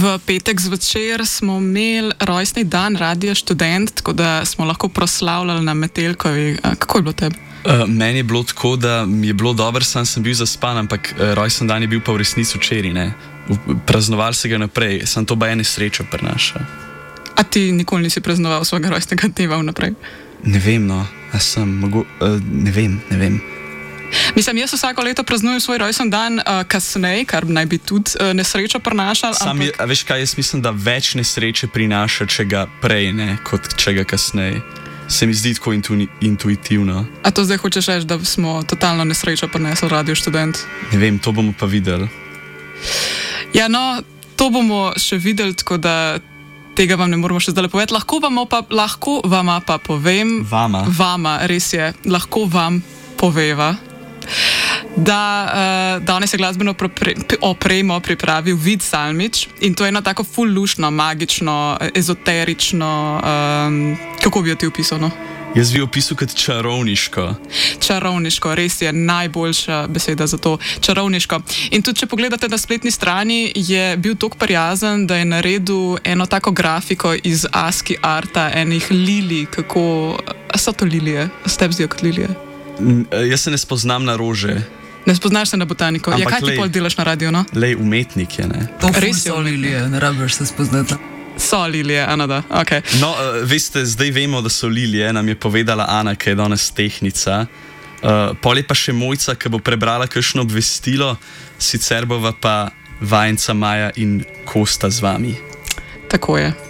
V petek zvečer smo imeli rojstni dan Radia Študent, tako da smo lahko proslavljali na Metelkovi. Kako je bilo tebi? Meni je bilo tako, da mi je bilo dobro, sem bil zaspan, ampak rojstni dan je bil pa v resnici včeraj. Praznovali se ga naprej, sem to pa ene srečo prinašal. A ti nikoli nisi praznoval svojega rojstnega dneva vnaprej? Ne vem, no. Ne vem. Mislim, jaz vsako leto praznujem svoj rojstni dan kasneje, kar naj bi tudi nesrečo prinašal. Veš kaj, jaz mislim, da več nesreče prinaša, če ga prej, kot če ga kasneje. Se mi zdi tako intuitivno. A to zdaj hočeš reči, da smo totalno nesrečo prinesli Radio Študent? Ne vem, to bomo pa videli. Ja, no, to bomo še videli, tako da tega vam ne moramo še zdaj povedati. Lahko vama pa povem. Vama, res je. Lahko vam poveva, da danes je glasbeno opremo pripravil Vid Salmič in to je eno tako ful luštno, magično, ezoterično, kako bi jo ti opisal, no? Jaz bi jo opisal kot čarovniško. Čarovniško, res je najboljša beseda za to. Čarovniško. In tudi, če pogledate na spletni strani, je bil toliko prijazen, da je naredil eno tako grafiko iz ASCII arta, enih lilij, kako... A so to lilije? S tebi zdijo kot lilije? Jaz se ne spoznam na rože. Ne spoznaš se na botaniko? Ampak ja, kaj ti pol delaš na radio, no? Lej, umetnik je, ne? To res so lilije, ne rabiš se spoznati. So lilije, Ana, da, okej. No, veste, zdaj vemo, da so lilije, nam je povedala Ana, ki je danes tehnica. Pol je pa še Mojca, ki bo prebrala kakšno obvestilo, sicer bova pa vajenca Maja in Kosta z vami. Tako je.